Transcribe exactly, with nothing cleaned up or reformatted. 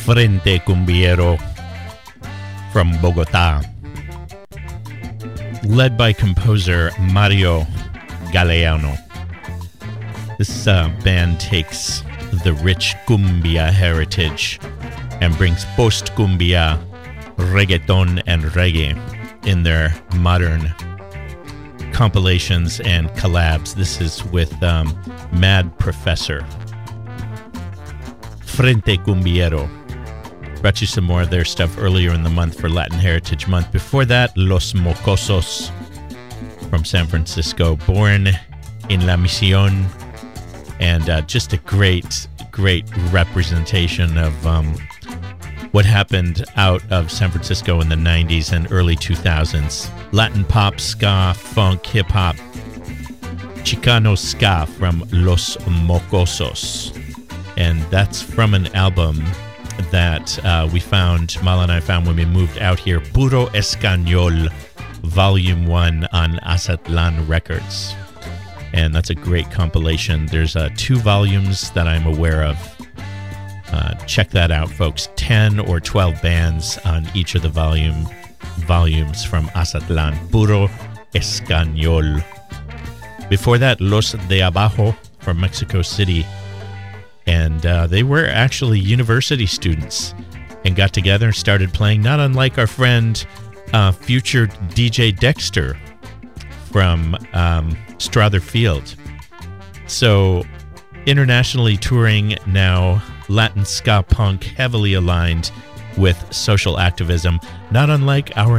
Frente Cumbiero from Bogota, led by composer Mario Galeano. This uh, band takes the rich cumbia heritage and brings post-cumbia, reggaeton, and reggae in their modern compilations and collabs. This is with um, Mad Professor. Frente Cumbiero. Brought you some more of their stuff earlier in the month for Latin Heritage Month. Before that, Los Mocosos from San Francisco, born in La Misión, and uh, just a great, great representation of um, what happened out of San Francisco in the nineties and early two thousands. Latin pop, ska, funk, hip-hop, Chicano ska from Los Mocosos. And that's from an album that uh, we found, Mala and I found when we moved out here, Puro Español, Volume one on Azatlan Records. And that's a great compilation. There's uh, two volumes that I'm aware of. Uh, check that out, folks. ten or twelve bands on each of the volume volumes from Azatlan, Puro Español. Before that, Los de Abajo from Mexico City. And uh, they were actually university students and got together and started playing, not unlike our friend, uh, future D J Dexter from um, Strother Field. So, internationally touring now, Latin ska punk, heavily aligned with social activism, not unlike our